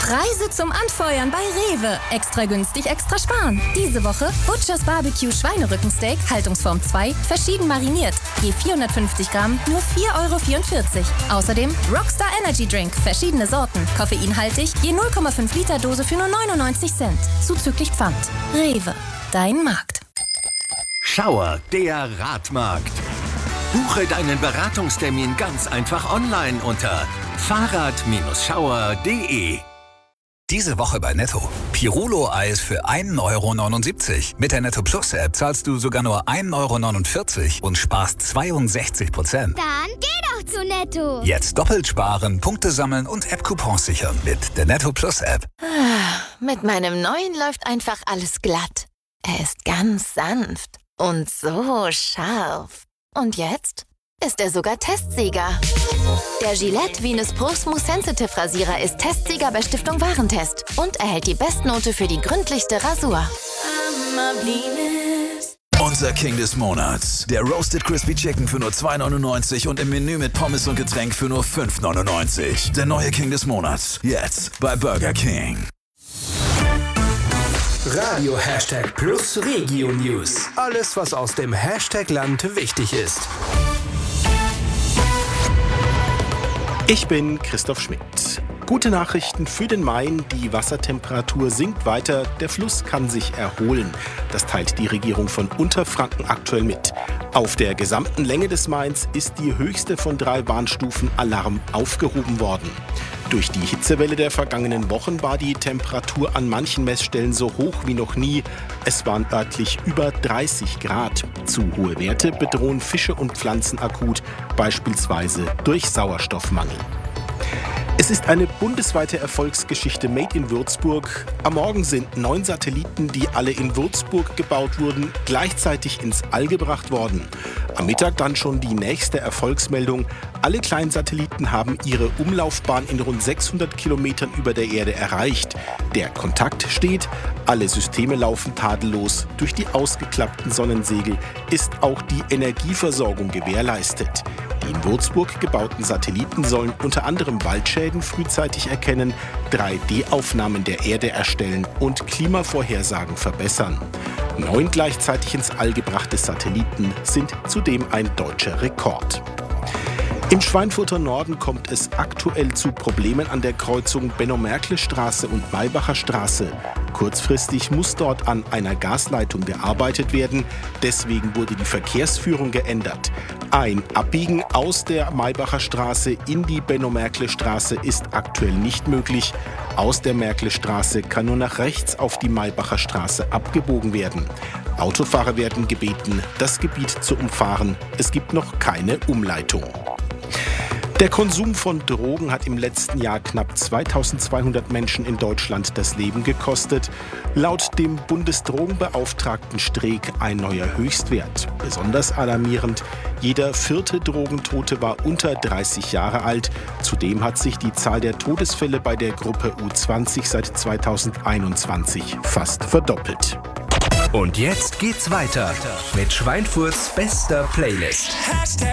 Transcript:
Preise zum Anfeuern bei Rewe. Extra günstig, extra sparen. Diese Woche Butchers Barbecue Schweinerückensteak, Haltungsform 2, verschieden mariniert. Je 450 Gramm, nur 4,44 €. Außerdem Rockstar Energy Drink, verschiedene Sorten. Koffeinhaltig, je 0,5 Liter Dose für nur 99 Cent. Zuzüglich Pfand. Rewe, dein Markt. Schauer, der Radmarkt. Buche deinen Beratungstermin ganz einfach online unter fahrrad-schauer.de. Diese Woche bei Netto. Pirulo-Eis für 1,79 €. Mit der Netto Plus App zahlst du sogar nur 1,49 € und sparst 62%. Dann geh doch zu Netto. Jetzt doppelt sparen, Punkte sammeln und App-Coupons sichern mit der Netto Plus App. Mit meinem neuen läuft einfach alles glatt. Er ist ganz sanft und so scharf. Und jetzt ist er sogar Testsieger. Der Gillette Venus Pro Smooth Sensitive Rasierer ist Testsieger bei Stiftung Warentest und erhält die Bestnote für die gründlichste Rasur. Unser King des Monats. Der Roasted Crispy Chicken für nur 2,99 € und im Menü mit Pommes und Getränk für nur 5,99 €. Der neue King des Monats. Jetzt bei Burger King. Radio #Plus Regio News. Alles, was aus dem Hashtag-Land wichtig ist. Ich bin Christoph Schmidt. Gute Nachrichten für den Main. Die Wassertemperatur sinkt weiter. Der Fluss kann sich erholen. Das teilt die Regierung von Unterfranken aktuell mit. Auf der gesamten Länge des Mains ist die höchste von 3 Warnstufen Alarm aufgehoben worden. Durch die Hitzewelle der vergangenen Wochen war die Temperatur an manchen Messstellen so hoch wie noch nie. Es waren örtlich über 30 Grad. Zu hohe Werte bedrohen Fische und Pflanzen akut, beispielsweise durch Sauerstoffmangel. Es ist eine bundesweite Erfolgsgeschichte made in Würzburg. Am Morgen sind 9 Satelliten, die alle in Würzburg gebaut wurden, gleichzeitig ins All gebracht worden. Am Mittag dann schon die nächste Erfolgsmeldung. Alle kleinen Satelliten haben ihre Umlaufbahn in rund 600 Kilometern über der Erde erreicht. Der Kontakt steht, alle Systeme laufen tadellos. Durch die ausgeklappten Sonnensegel ist auch die Energieversorgung gewährleistet. Die in Würzburg gebauten Satelliten sollen unter anderem Waldschäden frühzeitig erkennen, 3D-Aufnahmen der Erde erstellen und Klimavorhersagen verbessern. 9 gleichzeitig ins All gebrachte Satelliten sind zudem ein deutscher Rekord. Im Schweinfurter Norden kommt es aktuell zu Problemen an der Kreuzung Benno-Merkle-Straße und Maybacher Straße. Kurzfristig muss dort an einer Gasleitung gearbeitet werden. Deswegen wurde die Verkehrsführung geändert. Ein Abbiegen aus der Maybacher Straße in die Benno-Merkle-Straße ist aktuell nicht möglich. Aus der Merkle-Straße kann nur nach rechts auf die Maybacher Straße abgebogen werden. Autofahrer werden gebeten, das Gebiet zu umfahren. Es gibt noch keine Umleitung. Der Konsum von Drogen hat im letzten Jahr knapp 2200 Menschen in Deutschland das Leben gekostet. Laut dem Bundesdrogenbeauftragten Streeck ein neuer Höchstwert. Besonders alarmierend, jeder 4. Drogentote war unter 30 Jahre alt. Zudem hat sich die Zahl der Todesfälle bei der Gruppe U20 seit 2021 fast verdoppelt. Und jetzt geht's weiter mit Schweinfurts bester Playlist.